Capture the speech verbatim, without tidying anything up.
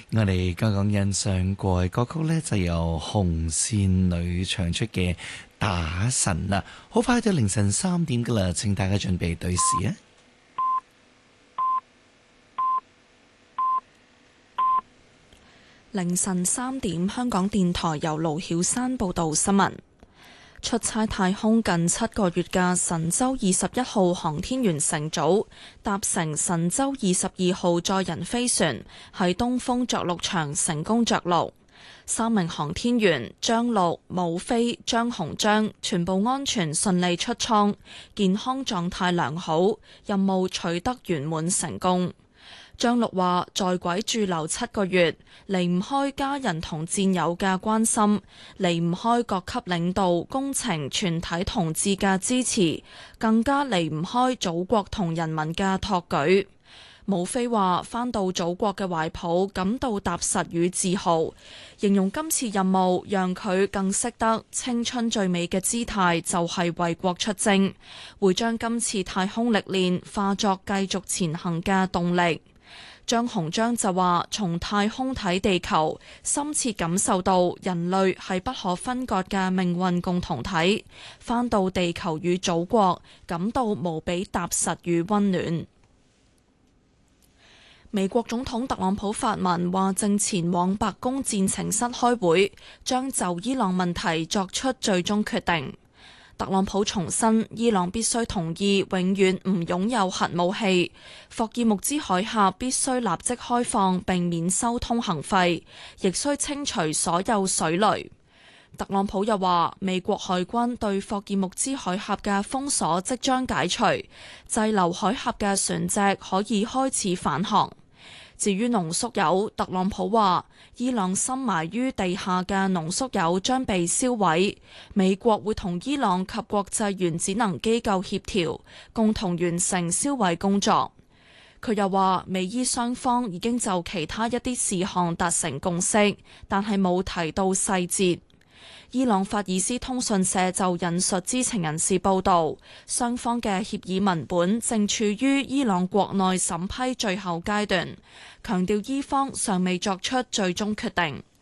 我哋剛剛欣賞過嘅歌曲呢，就由紅線女唱出嘅《打神》啦。好快就凌晨三點噶啦，請大家準備對時啊！ 凌晨三點，香港電台由盧曉山報道新聞。出差太空近七個月嘅神舟二十一號航天員乘組搭乘神舟二十二號載人飛船喺東風着陸場成功着陸，三名航天員張陸、武飛、張鴻章全部安全順利出艙，健康狀態良好，任務取得圓滿成功。張陸話：在軌駐留七個月，離唔開家人同戰友嘅關心，離唔開各級領導、工程全體同志嘅支持，更加離唔開祖國同人民嘅托舉。武飛話：返到祖國嘅懷抱，感到踏實與自豪，形容今次任務讓佢更識得青春最美嘅姿態就係為國出征，會將今次太空歷練化作繼續前行嘅動力。張鴻章就話：從太空睇地球，深切感受到人類係不可分割嘅命運共同體。返到地球與祖國，感到無比踏實與溫暖。美國總統特朗普發文話，正前往白宮戰情室開會，將就伊朗問題作出最終決定。特朗普重申，伊朗必須同意永遠唔擁有核武器，霍爾木茲海峽必須立即開放並免收通行費，亦需清除所有水雷。特朗普又話，美國海軍對霍爾木茲海峽嘅封鎖即將解除，滯留海峽嘅船隻可以開始返航。至於濃縮鈾，特朗普話伊朗深埋於地下嘅濃縮鈾將被燒毀，美國會同伊朗及國際原子能機構協調，共同完成銷毀工作。佢又話美伊雙方已經就其他一啲事項達成共識，但係冇提到細節。伊朗法爾斯通訊社就引述知情人士報道，雙方嘅協議文本正處於伊朗國內審批最後階段，強調伊方尚未作出最終決定。